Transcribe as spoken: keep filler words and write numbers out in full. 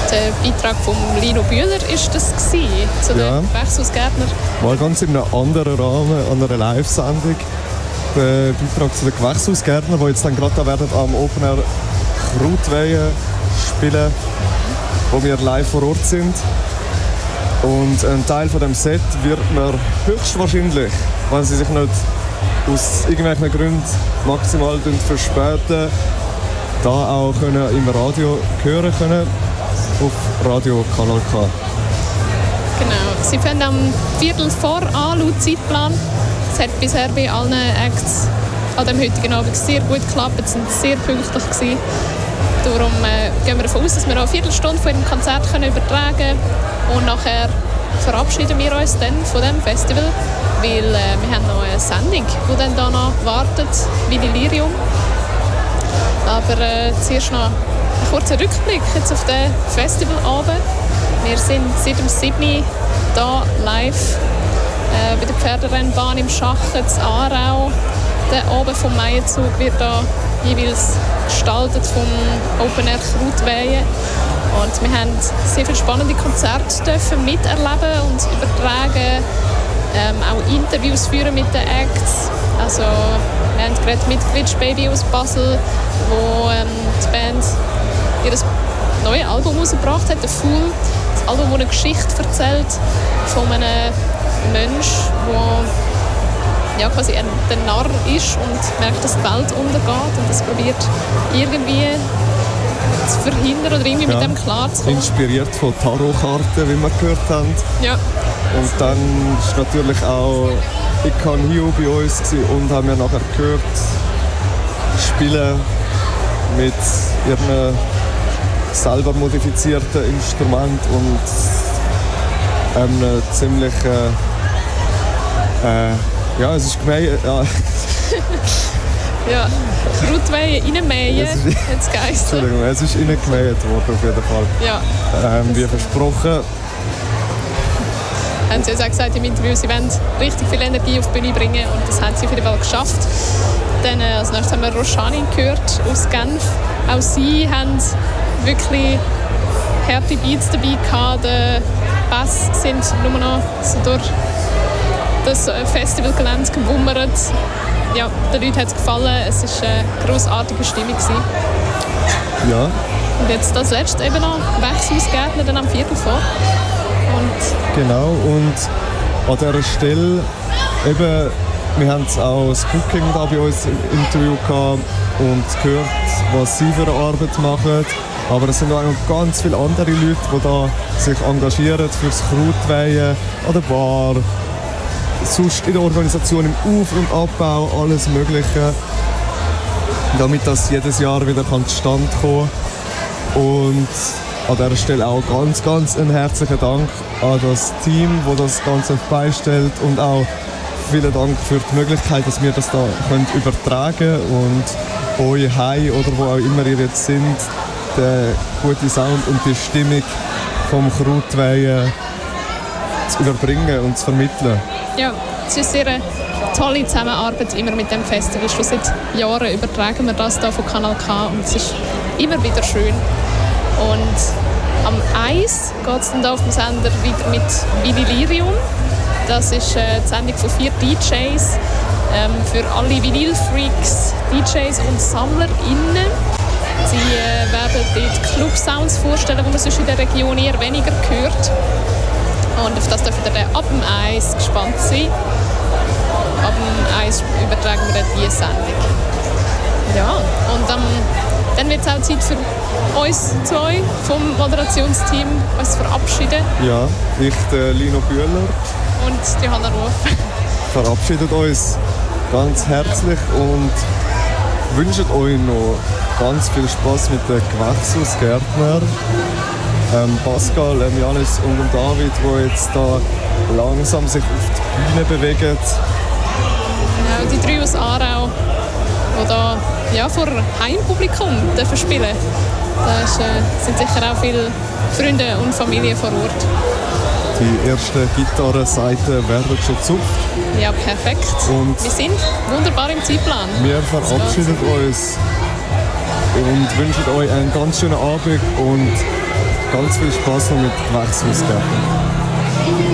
Der Beitrag von Lino Bühler war das gewesen, zu den ja. Gewächshausgärtner. Mal ganz in einem anderen Rahmen, an einer Live-Sendung. Der Beitrag zu den Gewächshausgärtner, die jetzt dann gerade da werden am Open Air Krautweihen spielen, wo wir live vor Ort sind. Und ein Teil von dem Set wird man höchstwahrscheinlich, wenn sie sich nicht aus irgendwelchen Gründen maximal verspäten, da auch können im Radio hören können auf Radio Kanal K. Genau, sie fangen am Viertel vor an, laut Zeitplan. Es hat bisher bei allen Acts an dem heutigen Abend sehr gut geklappt, sie waren sehr pünktlich gewesen. Darum äh, gehen wir davon aus, dass wir noch eine Viertelstunde von ihrem Konzert können übertragen können. Und nachher verabschieden wir uns dann von dem Festival, weil äh, wir haben noch eine Sendung, die dann da noch wartet, wie Delirium. Aber äh, zuerst noch ein kurzer Rückblick jetzt auf den Festivalabend. Wir sind seit dem siebten Uhr hier live äh, bei der Pferderennbahn im Schachen in Aarau. Der Abend vom Maienzug wird hier jeweils gestaltet vom Open Air Krautweihen. Und wir haben sehr viele spannende Konzerte dürfen miterleben und übertragen, ähm, auch Interviews führen mit den Acts. Also, wir haben gerade mit Glitch Baby aus Basel, wo ähm, die Band ihr neues Album herausgebracht hat, «The Fool». Das Album, das eine Geschichte erzählt von einem Menschen, der ja, quasi ein der Narr ist und merkt, dass die Welt untergeht und das probiert irgendwie zu verhindern oder irgendwie ja, mit dem klarzukommen. Inspiriert von Tarotkarten, wie wir gehört haben. Ja. Und dann ist natürlich auch Ikan Hiu bei uns und haben wir nachher gehört, spielen mit ihren selber modifizierten Instrument und einem ziemlich äh, ja, es ist gemein. Ja. Ja, Krautweihen reinmähen, hat es geheißen. Entschuldigung, es ist reingemäht worden auf jeden Fall. Ja. Ähm, wie versprochen. Haben sie uns auch gesagt im Interview, sie wollen richtig viel Energie auf die Bühne bringen und das haben sie auf jeden Fall geschafft. Dann äh, als nächstes haben wir Roshani gehört aus Genf. Auch sie haben wirklich harte Beats dabei gehabt. Die Bass sind nur noch so durch das Festivalgelände gewummert. Ja, den Leuten hat es gefallen. Es war eine grossartige Stimmung. Ja. Und jetzt das letzte eben noch Gewächshausgärtner dann am Viertel vor. Und genau, und an dieser Stelle eben, wir haben auch das Booking da bei uns im Interview gehabt und gehört, was sie für eine Arbeit machen. Aber es sind auch noch ganz viele andere Leute, die da sich engagieren fürs Krautweihen an der Bar, sonst in der Organisation, im Auf- und Abbau, alles Mögliche, damit das jedes Jahr wieder zustande kommen kann. Und an dieser Stelle auch ganz, ganz einen herzlichen Dank an das Team, das das Ganze beistellt, und auch vielen Dank für die Möglichkeit, dass wir das da übertragen können und euch heim oder wo auch immer ihr jetzt sind, den guten Sound und die Stimmung vom Krautweihen zu überbringen und zu vermitteln. Ja, es ist eine sehr tolle Zusammenarbeit immer mit dem Festival. Schon seit Jahren übertragen wir das hier von Kanal K und es ist immer wieder schön. Und am eins geht es dann hier auf dem Sender wieder mit Vinylirium. Das ist äh, die Sendung von vier D Js ähm, für alle Vinyl-Freaks, D Js und SammlerInnen. Sie äh, werden dort Club-Sounds vorstellen, die man sonst in der Region eher weniger hört. Und auf das dürft ihr dann ab dem eins gespannt sein. Ab dem eins übertragen wir dann diese Sendung. Ja, und ähm, dann wird es auch Zeit für uns zwei vom Moderationsteam uns zu verabschieden. Ja, ich, der Lino Bühler. Und Johanna Ruf. Verabschiedet uns ganz herzlich und wünscht euch noch ganz viel Spaß mit den Gewächshausgärtnern. Ähm, Pascal, ähm, Janis und David, die jetzt da langsam sich auf die Bühne bewegen. Ja, die drei aus Aarau, die da ja, vor Heimpublikum dürfen spielen. Da ist, äh, sind sicher auch viele Freunde und Familie vor Ort. Die ersten Gitarrenseiten werden schon gezupft. Ja, perfekt. Und wir sind wunderbar im Zeitplan. Wir verabschieden uns und wünschen euch einen ganz schönen Abend und ganz viel Spaß noch mit Gewächshausgärten.